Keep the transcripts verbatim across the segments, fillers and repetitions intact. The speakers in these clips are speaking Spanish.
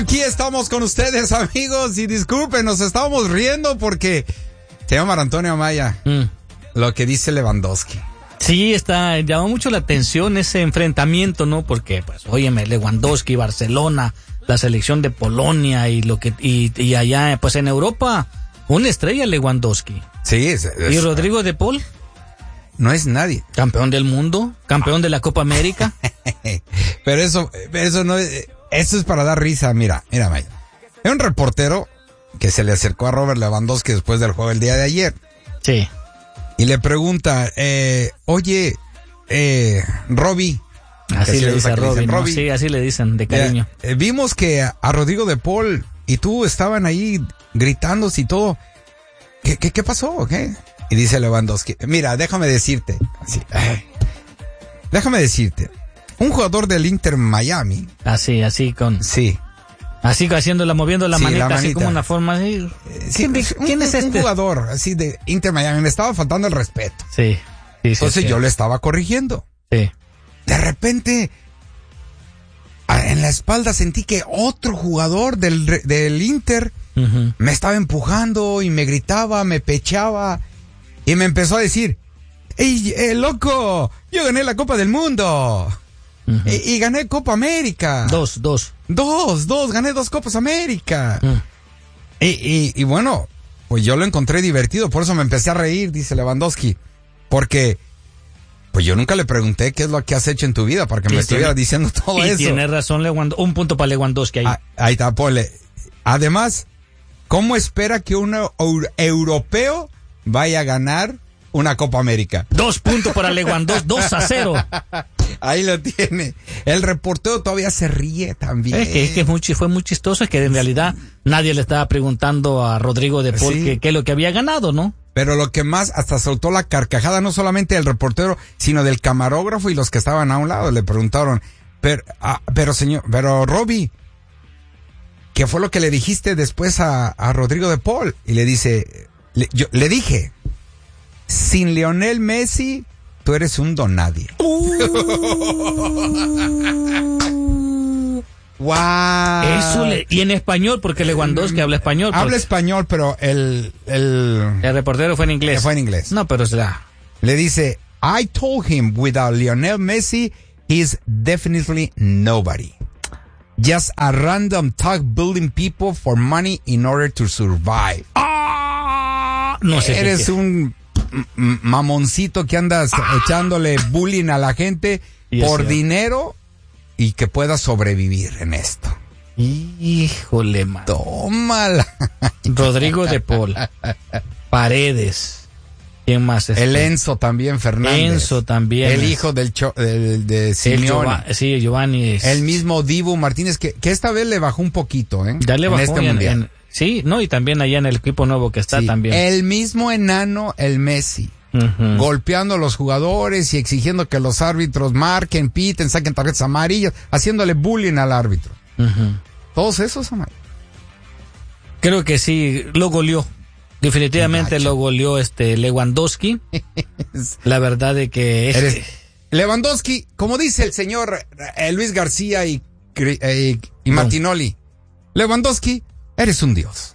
Aquí estamos con ustedes, amigos, y disculpen, nos estábamos riendo porque se llama Antonio Amaya, mm. lo que dice Lewandowski. Sí, está, llamó mucho la atención ese enfrentamiento, ¿no? Porque, pues, óyeme, Lewandowski, Barcelona, la selección de Polonia y lo que, y, y allá, pues en Europa, una estrella Lewandowski. Sí, es, es, ¿Y Rodrigo de Paul? No es nadie. Campeón del mundo, campeón de la Copa América. Pero eso, eso no es, eso es para dar risa, mira, mira, Maya. Hay un reportero que se le acercó a Robert Lewandowski después del juego el día de ayer. Sí. Y le pregunta, eh, oye, eh, Robbie. Así le dice a Robbie, ¿no? Sí, así le dicen, de cariño. Eh, vimos que a, a Rodrigo de Paul y tú estaban ahí gritándose y todo. ¿Qué, qué, qué pasó? ¿Qué? Y dice Lewandowski, mira, déjame decirte, así, eh, déjame decirte, un jugador del Inter Miami. Así, así con... Sí. Así haciéndola, moviendo la, sí, manita, la así manita. como una forma así. Sí, ¿Quién, un, ¿quién es un, este? Un jugador así de Inter Miami, me estaba faltando el respeto. Sí. sí Entonces sí, yo sí. le estaba corrigiendo. Sí. De repente, en la espalda sentí que otro jugador del, del Inter uh-huh. me estaba empujando y me gritaba, me pechaba y me empezó a decir, ¡Ey, eh, loco! Yo gané la Copa del Mundo. Uh-huh. Y, y gané Copa América. Dos, dos. Dos, dos, gané dos Copas América. Uh-huh. Y, y, y bueno, pues yo lo encontré divertido, por eso me empecé a reír, dice Lewandowski. Porque, pues yo nunca le pregunté qué es lo que has hecho en tu vida para que sí, me estuviera tiene, diciendo todo y eso. Y tiene razón, Lewandowski. Un punto para Lewandowski ahí. Ah, ahí está, Pole. Además, ¿cómo espera que un europeo vaya a ganar una Copa América? Dos puntos para Lewandowski, dos a cero. Ahí lo tiene. El reportero todavía se ríe también. Es que, es que muy, fue muy chistoso, es que en realidad nadie le estaba preguntando a Rodrigo de Paul sí. qué es lo que había ganado, ¿no? Pero lo que más, hasta soltó la carcajada, no solamente del reportero, sino del camarógrafo y los que estaban a un lado. Le preguntaron, pero, ah, pero señor, pero Robbie, ¿qué fue lo que le dijiste después a, a Rodrigo de Paul? Y le dice, le, yo, le dije, sin Lionel Messi, tú eres un don nadie. Uh. Wow. Eso le, y en español, porque Lewandowski habla español. Habla español, pero el, el... El reportero fue en inglés. Fue en inglés. No, pero será. Le dice, I told him without Lionel Messi, he's definitely nobody. Just a random thug building people for money in order to survive. Ah, no sé. Eres un mamoncito que andas ah. echándole bullying a la gente por dinero y que pueda sobrevivir en esto. Híjole, man. Tómala. Rodrigo de Paul. Paredes. ¿Quién más está? El Enzo también, Fernández. Enzo también. El hijo del cho, del, de Simeone. Giova, sí, Giovanni. Es... El mismo Dibu Martínez, que, que esta vez le bajó un poquito, ¿eh? Ya le bajó en este en, mundial. En, sí, no, y también allá en el equipo nuevo que está sí, también. El mismo enano, el Messi. Uh-huh. Golpeando a los jugadores y exigiendo que los árbitros marquen, piten, saquen tarjetas amarillas, haciéndole bullying al árbitro. Uh-huh. Todos esos, Amaya. Creo que sí, lo goleó. Definitivamente lo goleó este Lewandowski. La verdad de que... Eres... Lewandowski, como dice el señor eh, Luis García y, eh, y Martinoli, no. Lewandowski, eres un dios.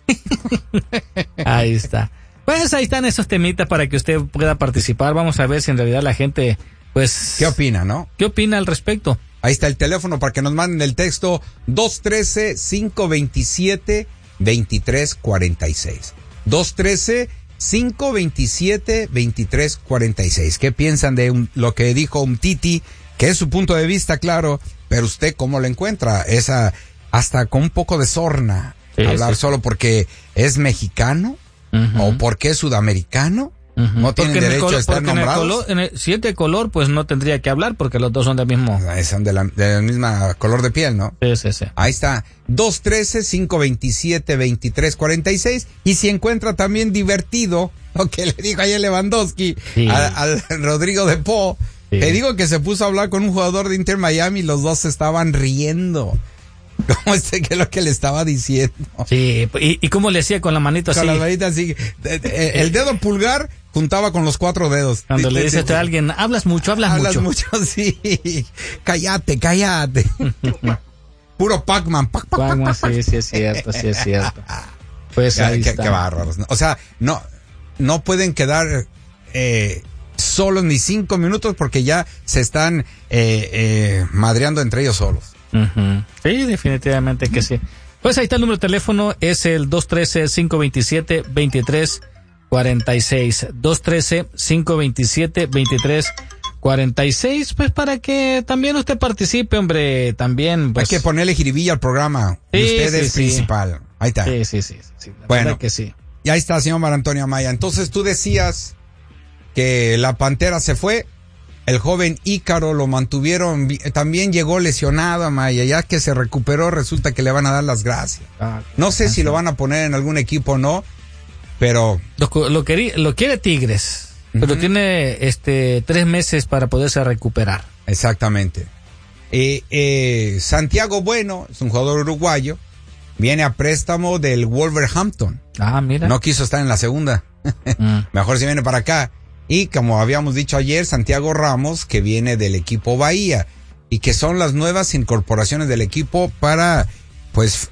Ahí está. Pues ahí están esos temitas para que usted pueda participar. Vamos a ver si en realidad la gente, pues... ¿Qué opina, no? ¿Qué opina al respecto? Ahí está el teléfono para que nos manden el texto dos uno tres, cinco dos siete, dos tres cuatro seis. dos uno tres, cinco dos siete, dos tres cuatro seis. ¿Qué piensan de un, lo que dijo Umtiti? Que es su punto de vista, claro, pero usted cómo lo encuentra? Esa, hasta con un poco de sorna, sí, hablar sí. Solo porque es mexicano, uh-huh. O porque es sudamericano. Uh-huh. No tienen porque derecho color, a estar nombrados. En el color, en el, si es de color, pues no tendría que hablar porque los dos son del mismo. Son de la, de la misma color de piel, ¿no? Sí, sí, sí. Ahí está. dos uno tres, cinco dos siete, dos tres cuatro seis. Y si encuentra también divertido lo que le dijo ayer Lewandowski, sí. al, al Rodrigo de Paul. Sí. Te digo que se puso a hablar con un jugador de Inter Miami y los dos se estaban riendo. ¿Cómo este que es lo que le estaba diciendo? Sí, y, y cómo le hacía con la manita así. Con la manita así. El dedo pulgar juntaba con los cuatro dedos. Cuando le dices a alguien, hablas mucho, hablas, hablas mucho. Hablas mucho, sí. Cállate, cállate. puro Pac-Man. Pac, pac, Pac-Man, pac, pac. sí, sí es cierto, sí es cierto. Pues Qué, ahí qué, está. qué bárbaros. O sea, no, no pueden quedar eh, solos ni cinco minutos porque ya se están eh, eh, madreando entre ellos solos. Uh-huh. Sí, definitivamente que sí. Pues ahí está el número de teléfono, es el dos uno tres, cinco dos siete, dos tres cuatro seis. dos uno tres, cinco dos siete, dos tres cuatro seis, pues para que también usted participe, hombre, también. Pues, hay que ponerle jiribilla al programa. Sí, y usted sí, es sí. principal. Ahí está. Sí, sí, sí. sí la bueno, verdad que sí. Y ahí está, señor Mar Antonio Amaya. Entonces tú decías que la Pantera se fue, el joven Ícaro lo mantuvieron, también llegó lesionado, Amaya, ya que se recuperó resulta que le van a dar las gracias. Ah, no sé si lo van a poner en algún equipo o no, pero... Lo, lo, querí, lo quiere Tigres, uh-huh. pero tiene este tres meses para poderse recuperar. Exactamente. Eh, eh, Santiago Bueno, es un jugador uruguayo, viene a préstamo del Wolverhampton. Ah, mira. No quiso estar en la segunda. Mm. Mejor si viene para acá. Y como habíamos dicho ayer, Santiago Ramos, que viene del equipo Bahía, y que son las nuevas incorporaciones del equipo para, pues,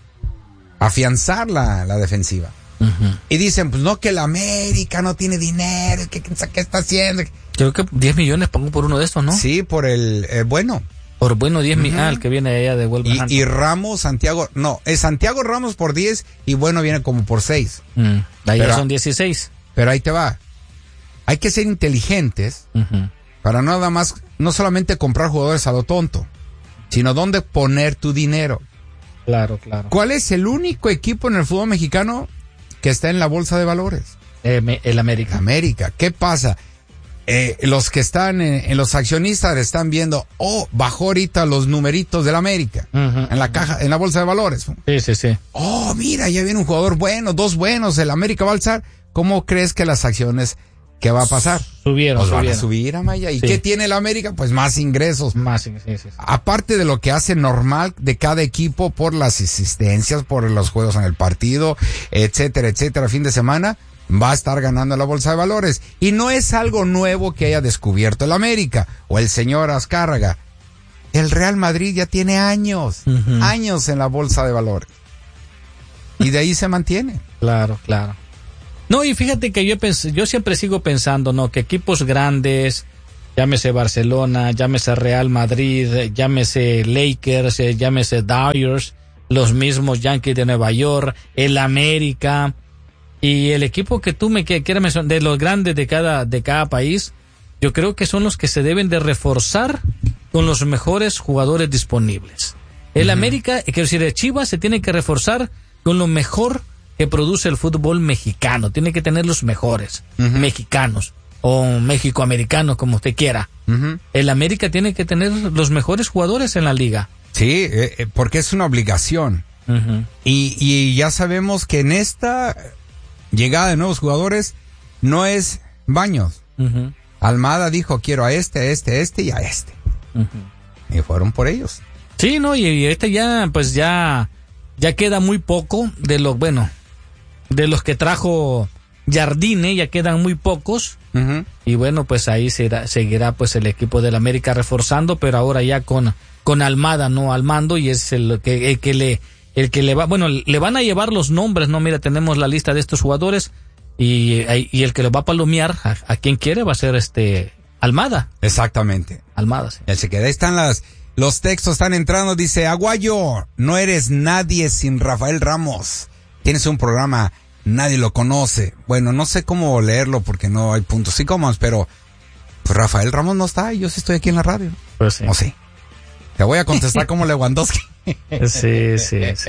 afianzar la, la defensiva. Uh-huh. Y dicen, pues no, que el América no tiene dinero, que qué está haciendo. Creo que diez millones pagó por uno de estos, ¿no? Sí, por el, eh, bueno. Por bueno diez uh-huh. millones, ah, el que viene allá de Wolverhampton. Y, y Ramos, Santiago, no, es Santiago Ramos por diez y bueno viene como por seis. Mm, ahí pero, son dieciséis. Pero ahí te va. Hay que ser inteligentes uh-huh. para nada más, no solamente comprar jugadores a lo tonto, sino dónde poner tu dinero. Claro, claro. ¿Cuál es el único equipo en el fútbol mexicano que está en la bolsa de valores? Eh, el América. América. ¿Qué pasa? Eh, los que están en, en los accionistas están viendo, oh, bajó ahorita los numeritos del América uh-huh. en la caja, en la bolsa de valores. Sí, sí, sí. Oh, mira, ya viene un jugador bueno, dos buenos, el América va a alzar. ¿Cómo crees que las acciones, qué va a pasar? Subieron, pues subieron. Van a subir, Amaya. ¿Y sí. qué tiene el América? Pues más ingresos. Más, sí, sí, sí. Aparte de lo que hace normal de cada equipo por las asistencias, por los juegos en el partido, etcétera, etcétera, fin de semana, va a estar ganando la bolsa de valores. Y no es algo nuevo que haya descubierto el América o el señor Azcárraga. El Real Madrid ya tiene años, uh-huh. años en la bolsa de valores. Y de ahí se mantiene. Claro, claro. No, y fíjate que yo pens- yo siempre sigo pensando, ¿no? Que equipos grandes, llámese Barcelona, llámese Real Madrid, llámese Lakers, llámese Dodgers, los mismos Yankees de Nueva York, el América, y el equipo que tú me quieras mencionar, de los grandes de cada, de cada país, yo creo que son los que se deben de reforzar con los mejores jugadores disponibles. El uh-huh. América, quiero decir, el Chivas se tiene que reforzar con lo mejor que produce el fútbol mexicano. Tiene que tener los mejores uh-huh. mexicanos o mexicoamericanos, como usted quiera. Uh-huh. El América tiene que tener los mejores jugadores en la liga. Sí, eh, porque es una obligación. Uh-huh. Y, y ya sabemos que en esta llegada de nuevos jugadores no es Baños. Uh-huh. Almada dijo, quiero a este, a este, a este y a este. Uh-huh. Y fueron por ellos. Sí, no, y, y este ya, pues ya, ya queda muy poco de lo, bueno, de los que trajo Jardine, ya quedan muy pocos. Uh-huh. Y bueno, pues ahí será, seguirá pues el equipo del América reforzando, pero ahora ya con, con Almada, ¿no? Al mando, y es el que, el que le, el que le va, bueno, le van a llevar los nombres, ¿no? Mira, tenemos la lista de estos jugadores, y, y el que lo va a palomear a, a quien quiere va a ser este Almada. Exactamente. Almada, sí. El se queda, ahí están las, los textos están entrando, dice, Aguayo, no eres nadie sin Rafael Ramos. Tienes un programa, nadie lo conoce. Bueno, no sé cómo leerlo porque no hay puntos y comas, pero pues Rafael Ramos no está y yo sí estoy aquí en la radio. Pues sí. ¿O sí? Te voy a contestar como Lewandowski. Sí, sí, sí.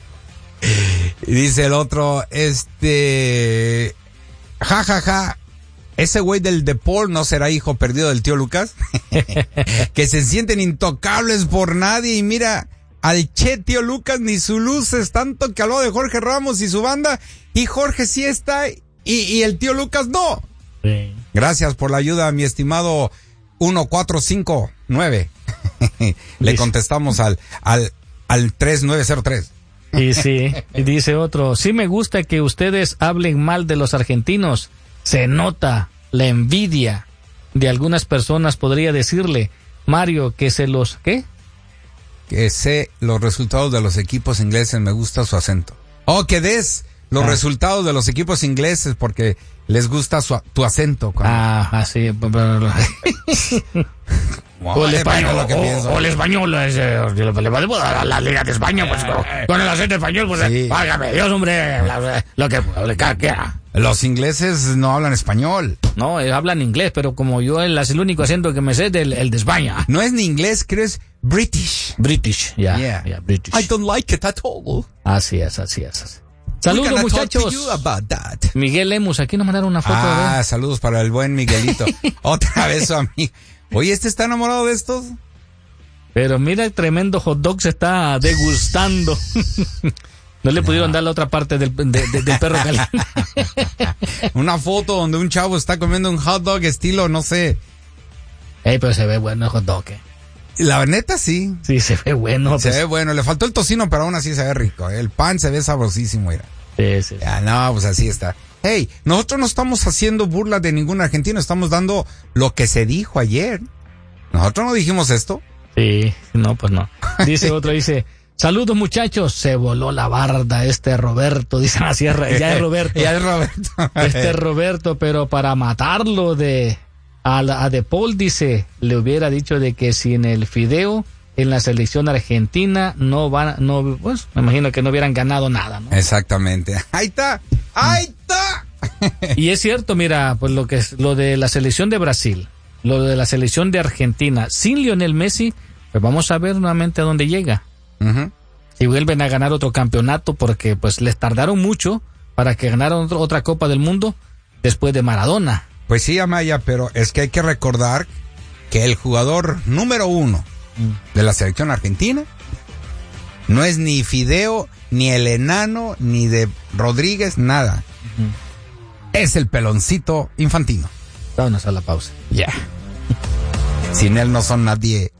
Y dice el otro, este, ja, ja, ja, ese güey del De Paul no será hijo perdido del tío Lucas, que se sienten intocables por nadie y mira, al che tío Lucas ni su luz es tanto que habló de Jorge Ramos y su banda y Jorge sí está y, y el tío Lucas no. Sí. Gracias por la ayuda, mi estimado uno cuatro cinco nueve. Le contestamos al, al, al tres nueve cero tres. Y sí, y dice otro, sí me gusta que ustedes hablen mal de los argentinos, se nota la envidia de algunas personas, podría decirle, Mario, que se los, ¿qué? que sé los resultados de los equipos ingleses, me gusta su acento. Oh, que des los ah. resultados de los equipos ingleses porque les gusta su, tu acento. Cuando... Ah, así. Pero... Wow, o el español, lo que o, pienso. o el español, es, eh, le podemos dar a la Liga de España, pues con, con el acento español, pues, sí. Válgame Dios, hombre, lo que, lo que quiera. Los ingleses no hablan español. No, eh, hablan inglés, pero como yo el, el único acento que me sé es el, el de España. No es ni inglés, creo es British. British, ya, yeah, yeah. yeah, British. I don't like it at all. Así es, así es. Saludos, muchachos. Miguel Lemus, aquí nos mandaron una foto. Ah, de... saludos para el buen Miguelito. Otra vez su amigo. Oye, ¿este está enamorado de estos? Pero mira el tremendo hot dog se está degustando. No le pudieron no. dar la otra parte del, de, de, del perro caliente. Una foto donde un chavo está comiendo un hot dog estilo, no sé. Ey, pero se ve bueno el hot dog, ¿eh? La neta sí. Sí, se ve bueno. Se pues. ve bueno. Le faltó el tocino, pero aún así se ve rico. El pan se ve sabrosísimo, mira. Sí, sí. Ya, no, pues así está. Hey, nosotros no estamos haciendo burla de ningún argentino, estamos dando lo que se dijo ayer. ¿Nosotros no dijimos esto? Sí, no, pues no. Dice otro, dice, saludos muchachos, se voló la barda este Roberto, dicen así, ya es Roberto. Ya es Roberto. Este Roberto, pero para matarlo de a, a De Paul, dice, le hubiera dicho de que si en el fideo en la selección argentina no van, no, pues me imagino que no hubieran ganado nada, ¿no? Exactamente. Ahí está, ahí está. Y es cierto, mira, pues lo que es lo de la selección de Brasil, lo de la selección de Argentina, sin Lionel Messi, pues vamos a ver nuevamente a dónde llega. Uh-huh. Si vuelven a ganar otro campeonato, porque pues les tardaron mucho para que ganaran otro, otra Copa del Mundo después de Maradona. Pues sí, Amaya, pero es que hay que recordar que el jugador número uno de la selección argentina no es ni Fideo, ni el enano, ni de Rodríguez, nada. Uh-huh. Es el peloncito Infantino. Vámonos a la pausa. Ya. Yeah. Sin él no son nadie.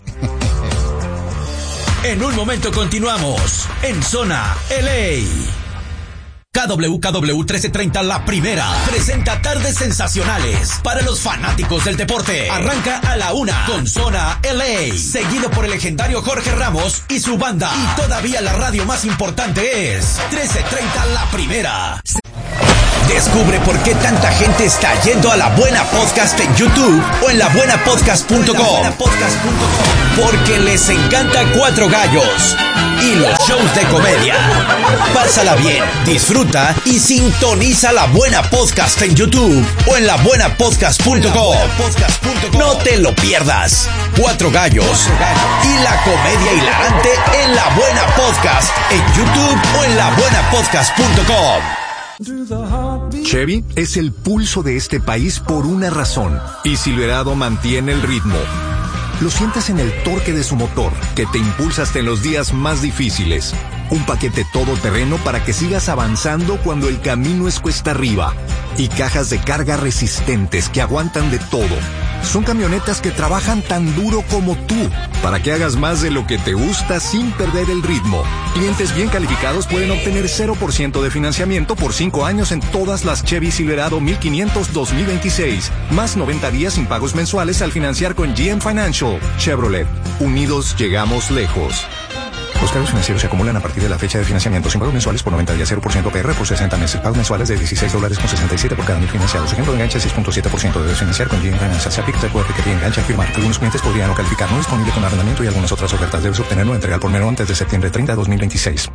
En un momento continuamos en Zona L A. K W K W trece treinta La Primera presenta tardes sensacionales para los fanáticos del deporte. Arranca a la una con Zona L A, seguido por el legendario Jorge Ramos y su banda. Y todavía la radio más importante es trece treinta La Primera. Descubre por qué tanta gente está yendo a La Buena Podcast en YouTube o en la buena podcast punto com. Porque les encanta Cuatro Gallos y los shows de comedia. Pásala bien, disfruta y sintoniza La Buena Podcast en YouTube o en la buena podcast punto com. No te lo pierdas. Cuatro Gallos y la comedia hilarante en La Buena Podcast en YouTube o en la buena podcast punto com. Chevy es el pulso de este país por una razón, y Silverado mantiene el ritmo. Lo sientes en el torque de su motor, que te impulsa hasta en los días más difíciles. Un paquete todoterreno para que sigas avanzando cuando el camino es cuesta arriba. Y cajas de carga resistentes que aguantan de todo. Son camionetas que trabajan tan duro como tú, para que hagas más de lo que te gusta sin perder el ritmo. Clientes bien calificados pueden obtener cero por ciento de financiamiento por cinco años en todas las Chevy Silverado mil quinientos dos mil veintiséis, más noventa días sin pagos mensuales al financiar con G M Financial. Chevrolet, unidos llegamos lejos. Los cargos financieros se acumulan a partir de la fecha de financiamiento sin pagos mensuales por noventa días, cero por ciento P R por sesenta meses. Pagos mensuales de dieciséis dólares con sesenta y siete por cada mil financiados. Ejemplo de enganche seis punto siete por ciento de desfinanciar con G M Financial. Se aplica el cuerpo que tiene enganche al firmar. Algunos clientes podrían no calificar. No disponible con arrendamiento y algunas otras ofertas. Debes obtenerlo entregar por mero antes de septiembre treinta de dos mil veintiséis.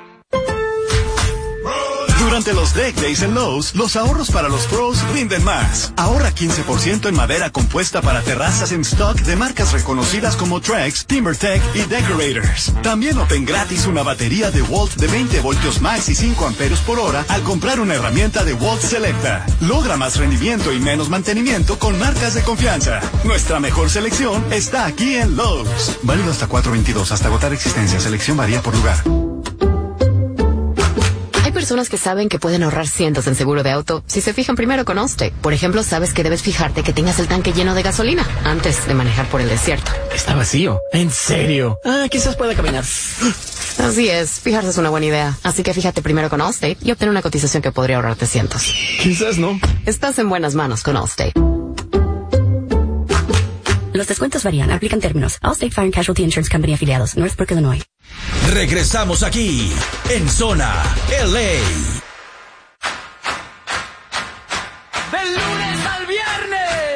Durante los Deck Days en Lowe's, los ahorros para los pros rinden más. Ahorra quince por ciento en madera compuesta para terrazas en stock de marcas reconocidas como Trex, TimberTech y Decorators. También obtén gratis una batería de Walt de veinte voltios max y cinco amperios por hora al comprar una herramienta de Walt Selecta. Logra más rendimiento y menos mantenimiento con marcas de confianza. Nuestra mejor selección está aquí en Lowe's. Válido hasta cuatro veintidós, hasta agotar existencia. Selección varía por lugar. Hay personas que saben que pueden ahorrar cientos en seguro de auto si se fijan primero con Allstate. Por ejemplo, sabes que debes fijarte que tengas el tanque lleno de gasolina antes de manejar por el desierto. Está vacío. ¿En serio? Ah, quizás pueda caminar. Así es, fijarse es una buena idea. Así que fíjate primero con Allstate y obtén una cotización que podría ahorrarte cientos. Quizás no. Estás en buenas manos con Allstate. Los descuentos varían. Aplican términos. Allstate Fire and Casualty Insurance Company afiliados. Northbrook, Illinois. Regresamos aquí en Zona L A. Del lunes al viernes.